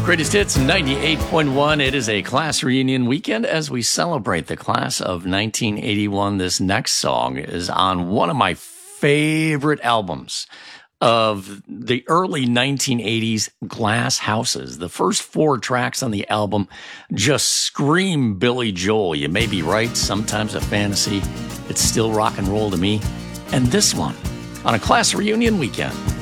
Greatest Hits 98.1. It is a class reunion weekend as we celebrate the class of 1981. This next song is on one of my favorite albums of the early 1980s, Glass Houses. The first 4 tracks on the album just scream Billy Joel. You may be right, sometimes a fantasy. It's still rock and roll to me. And this one, on a class reunion weekend.